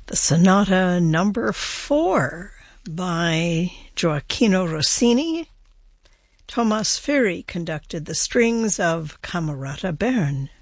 The Sonata Number 4 by Gioacchino Rossini. Thomas Ferry conducted the strings of Camerata Bern.